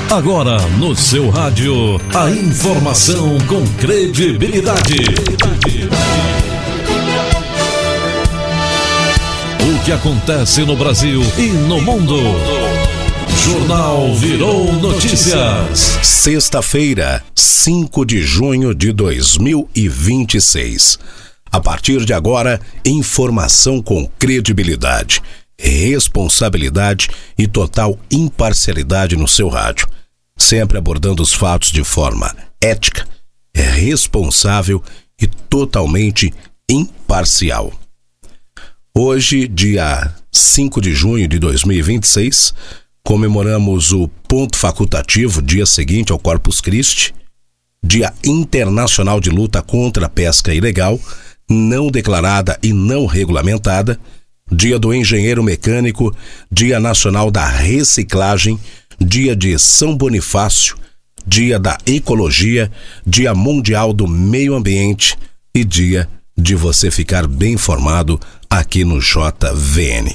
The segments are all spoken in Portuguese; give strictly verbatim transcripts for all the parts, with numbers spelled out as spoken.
Agora no seu rádio, a informação com credibilidade. O que acontece no Brasil e no mundo. Jornal Virou Notícias. Sexta-feira, cinco de junho de dois mil e vinte e seis. A partir de agora, informação com credibilidade, responsabilidade e total imparcialidade no seu rádio. Sempre abordando os fatos de forma ética, responsável e totalmente imparcial. Hoje, dia cinco de junho de dois mil e vinte e seis, comemoramos o ponto facultativo, dia seguinte ao Corpus Christi, Dia Internacional de Luta contra a Pesca Ilegal, não declarada e não regulamentada, Dia do Engenheiro Mecânico, Dia Nacional da Reciclagem, Dia de São Bonifácio, Dia da Ecologia, Dia Mundial do Meio Ambiente e Dia de você ficar bem informado aqui no J V N.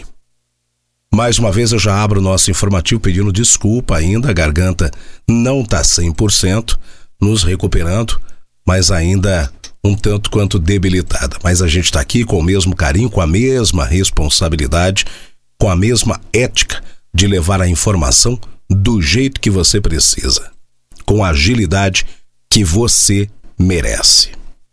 Mais uma vez eu já abro o nosso informativo pedindo desculpa ainda, a garganta não está cem por cento, nos recuperando, mas ainda um tanto quanto debilitada. Mas a gente está aqui com o mesmo carinho, com a mesma responsabilidade, com a mesma ética de levar a informação do jeito que você precisa, com a agilidade que você merece.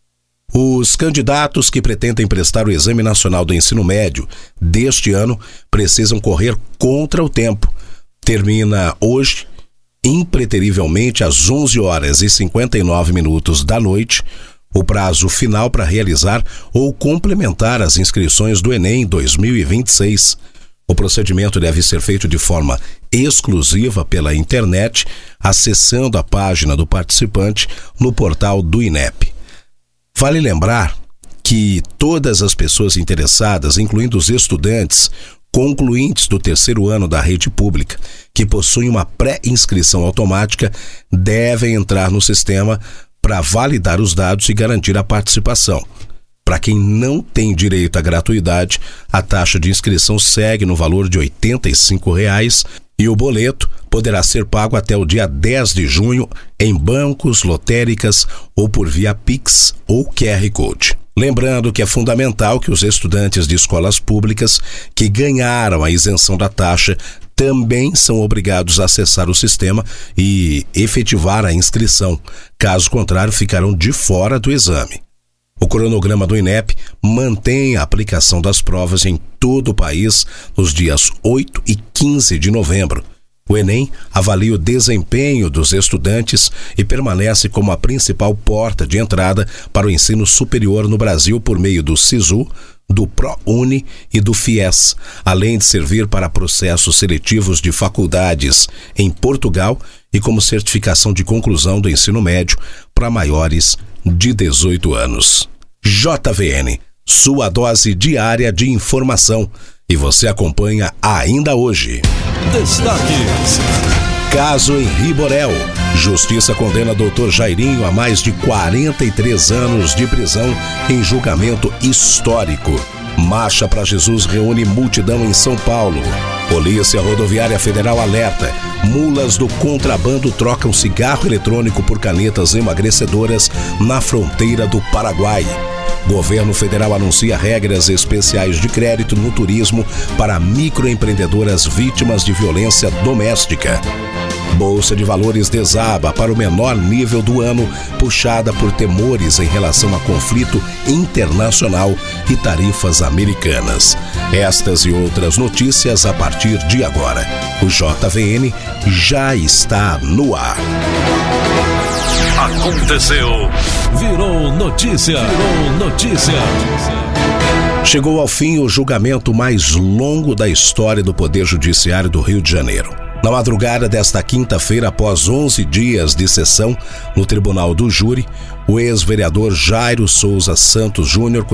Os candidatos que pretendem prestar o Exame Nacional do Ensino Médio deste ano precisam correr contra o tempo. Termina hoje, impreterivelmente, às onze horas e cinquenta e nove minutos da noite, o prazo final para realizar ou complementar as inscrições do Enem dois mil e vinte e seis. O procedimento deve ser feito de forma exclusiva pela internet, acessando a página do participante no portal do INEP. Vale lembrar que todas as pessoas interessadas, incluindo os estudantes concluintes do terceiro ano da rede pública, que possuem uma pré-inscrição automática, devem entrar no sistema para validar os dados e garantir a participação. Para quem não tem direito à gratuidade, a taxa de inscrição segue no valor de oitenta e cinco reais e o boleto poderá ser pago até o dia dez de junho em bancos, lotéricas ou por via Pix ou Q R Code. Lembrando que é fundamental que os estudantes de escolas públicas que ganharam a isenção da taxa também são obrigados a acessar o sistema e efetivar a inscrição. Caso contrário, ficarão de fora do exame. O cronograma do INEP mantém a aplicação das provas em todo o país nos dias oito e quinze de novembro. O Enem avalia o desempenho dos estudantes e permanece como a principal porta de entrada para o ensino superior no Brasil por meio do SISU, do ProUni e do FIES, além de servir para processos seletivos de faculdades em Portugal e como certificação de conclusão do ensino médio para maiores de dezoito anos. J V N, sua dose diária de informação. E você acompanha ainda hoje. Destaques. Caso em Riborel. Justiça condena doutor Jairinho a mais de quarenta e três anos de prisão em julgamento histórico. Marcha para Jesus reúne multidão em São Paulo. Polícia Rodoviária Federal alerta. Mulas do contrabando trocam cigarro eletrônico por canetas emagrecedoras na fronteira do Paraguai. Governo Federal anuncia regras especiais de crédito no turismo para microempreendedoras vítimas de violência doméstica. Bolsa de Valores desaba para o menor nível do ano, puxada por temores em relação a conflito internacional e tarifas americanas. Estas e outras notícias a partir de agora. O J V N já está no ar. Aconteceu. Virou notícia. Virou notícia. Chegou ao fim o julgamento mais longo da história do Poder Judiciário do Rio de Janeiro. Na madrugada desta quinta-feira, após onze dias de sessão no Tribunal do Júri, o ex-vereador Jairo Souza Santos Júnior,